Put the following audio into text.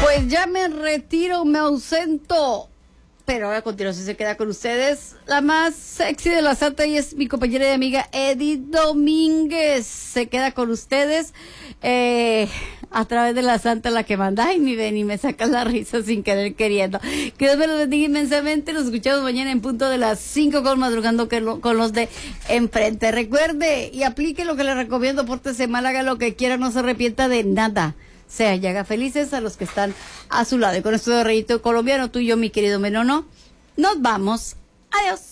Pues ya me retiro, me ausento. Pero ahora a continuación se queda con ustedes la más sexy de la Santa y es mi compañera y amiga Edith Domínguez. Se queda con ustedes a través de la Santa, la que manda. Ay, mi Beni, me saca la risa sin querer queriendo. Que Dios me lo bendiga inmensamente. Nos escuchamos mañana en punto de las 5 con Madrugando con los de enfrente. Recuerde y aplique lo que le recomiendo. Pórtese mal, haga lo que quiera, no se arrepienta de nada. Sea y haga felices a los que están a su lado. Y con esto de Reyito Colombiano, tú y yo, mi querido Menono, nos vamos. Adiós.